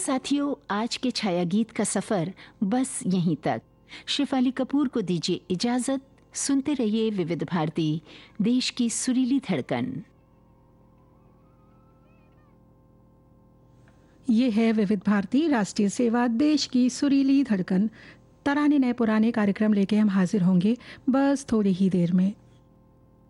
साथियों, आज के छाया गीत का सफर बस यहीं तक। शिफाली कपूर को दीजिए इजाजत। सुनते रहिए विविध भारती, देश की सुरीली धड़कन। ये है विविध भारती राष्ट्रीय सेवा, देश की सुरीली धड़कन। तराने नए पुराने कार्यक्रम लेके हम हाजिर होंगे बस थोड़ी ही देर में।